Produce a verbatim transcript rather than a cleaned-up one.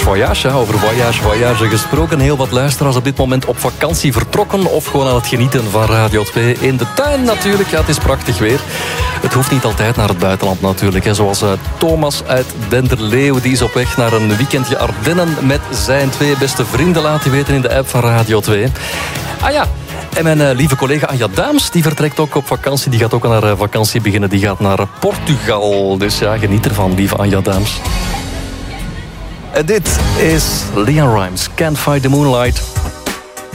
voyage. Over voyage, voyage gesproken. Heel wat luisteraars op dit moment op vakantie vertrokken of gewoon aan het genieten van Radio twee. In de tuin natuurlijk. Ja, het is prachtig weer. Het hoeft niet altijd naar het buitenland natuurlijk. Hè. Zoals uh, Thomas uit Denderleeuw. Die is op weg naar een weekendje Ardennen met zijn twee beste vrienden. Laat je weten in de app van Radio twee. Ah ja. En mijn uh, lieve collega Anja Daams, die vertrekt ook op vakantie. Die gaat ook aan haar uh, vakantie beginnen. Die gaat naar uh, Portugal. Dus ja, geniet ervan, lieve Anja Daams. En dit is Leon Rimes, Can't Fight the Moonlight.